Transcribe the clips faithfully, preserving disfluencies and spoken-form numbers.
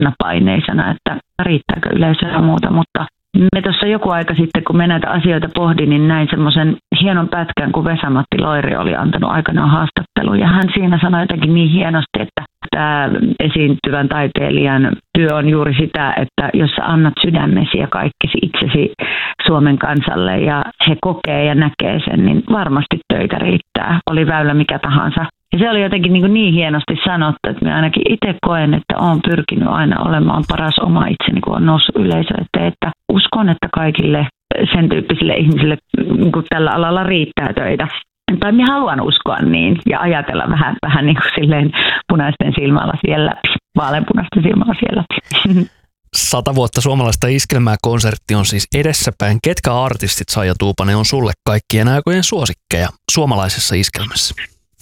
paineisena, että riittääkö yleisöä ja muuta, mutta me tuossa joku aika sitten, kun me näitä asioita pohdin, niin näin semmoisen hienon pätkän, kun Vesa-Matti Loiri oli antanut aikanaan haastattelun. Ja hän siinä sanoi jotenkin niin hienosti, että tämä esiintyvän taiteilijan työ on juuri sitä, että jos sä annat sydämesi ja kaikkesi itsesi Suomen kansalle ja he kokee ja näkee sen, niin varmasti töitä riittää. Oli väylä mikä tahansa. Ja se oli jotenkin niin, niin hienosti sanottu, että minä ainakin itse koen, että olen pyrkinyt aina olemaan paras oma itseni, kun on noussut yleisö eteen. Että uskon, että kaikille sen tyyppisille ihmisille niin kuin tällä alalla riittää töitä. Tai minä haluan uskoa niin ja ajatella vähän, vähän niin kuin silleen punaisten silmälasien läpi, vaaleanpunaisten silmälasien läpi. Sata vuotta suomalaista iskelmää -konsertti on siis edessäpäin. Ketkä artistit, Saija Tuupanen, on sulle kaikkien aikojen suosikkeja suomalaisessa iskelmässä?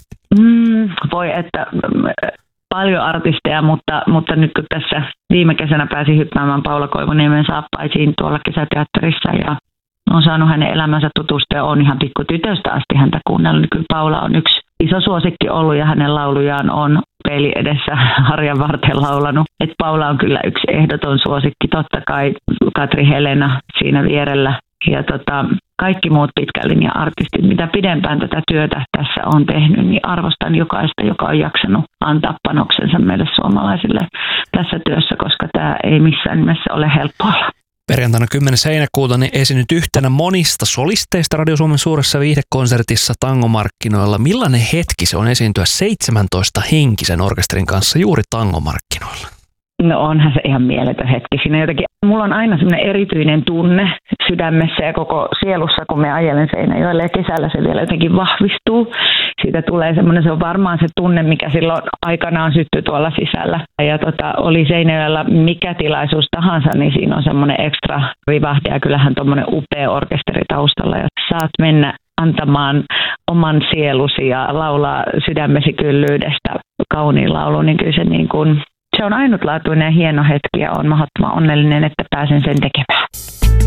Mm, voi että paljon artisteja, mutta, mutta nyt kun tässä viime kesänä pääsin hyppäämään Paula Koivuniemen saappaisiin tuolla kesäteatterissa ja olen saanut hänen elämänsä tutustua ja olen ihan pikkutytöstä asti häntä kuunnellut, niin kyllä Paula on yksi iso suosikki ollut ja hänen laulujaan on peili edessä harjan varten laulanut. Et Paula on kyllä yksi ehdoton suosikki, totta kai Katri Helena siinä vierellä. Ja tota, kaikki muut pitkän linjan artistit, mitä pidempään tätä työtä tässä on tehnyt, niin arvostan jokaista, joka on jaksanut antaa panoksensa meille suomalaisille tässä työssä, koska tämä ei missään nimessä ole helppoa. Perjantaina kymmenes heinäkuuta niin esiinnyt yhtenä monista solisteista Radio Suomen suuressa viihdekonsertissa Tangomarkkinoilla. Millainen hetki se on esiintyä seitsemäntoista henkisen orkesterin kanssa juuri Tangomarkkinoilla? No onhan se ihan mieletön hetki. Siinä jotenkin, mulla on aina semmoinen erityinen tunne sydämessä ja koko sielussa, kun me ajelen Seinäjoelle ja kesällä se vielä jotenkin vahvistuu. Siitä tulee semmoinen, se on varmaan se tunne, mikä silloin aikanaan syttyi tuolla sisällä. Ja tota, oli Seinäjoella mikä tilaisuus tahansa, niin siinä on semmoinen ekstra rivahde ja kyllähän tuommoinen upea orkesteri taustalla. Ja saat mennä antamaan oman sielusi ja laulaa sydämesi kyllyydestä kauniin laulu, niin kyllä se niin kuin... Se on ainutlaatuinen ja hieno hetki ja olen mahdottoman onnellinen, että pääsen sen tekemään.